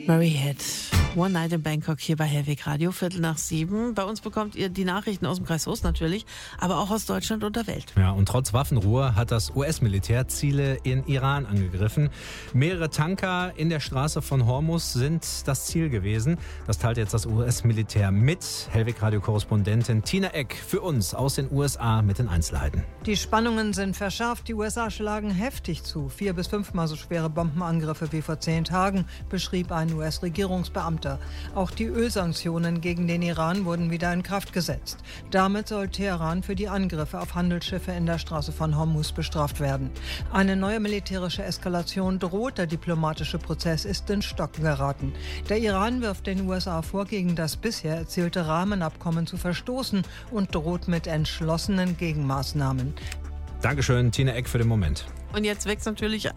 Murray Head. One Night in Bangkok hier bei Hellweg Radio, 6:15. Bei uns bekommt ihr die Nachrichten aus dem Kreis Soest natürlich, aber auch aus Deutschland und der Welt. Ja, und trotz Waffenruhe hat das US-Militär Ziele in Iran angegriffen. Mehrere Tanker in der Straße von Hormuz sind das Ziel gewesen. Das teilt jetzt das US-Militär mit. Hellweg Radio-Korrespondentin Tina Eck für uns aus den USA mit den Einzelheiten. Die Spannungen sind verschärft. Die USA schlagen heftig zu. 4- bis 5-mal so schwere Bombenangriffe wie vor 10 Tagen, beschrieb ein US-Regierungsbeamter. Auch die Ölsanktionen gegen den Iran wurden wieder in Kraft gesetzt. Damit soll Teheran für die Angriffe auf Handelsschiffe in der Straße von Hormuz bestraft werden. Eine neue militärische Eskalation droht. Der diplomatische Prozess ist ins Stocken geraten. Der Iran wirft den USA vor, gegen das bisher erzielte Rahmenabkommen zu verstoßen und droht mit entschlossenen Gegenmaßnahmen. Dankeschön, Tina Eck, für den Moment. Und jetzt wächst natürlich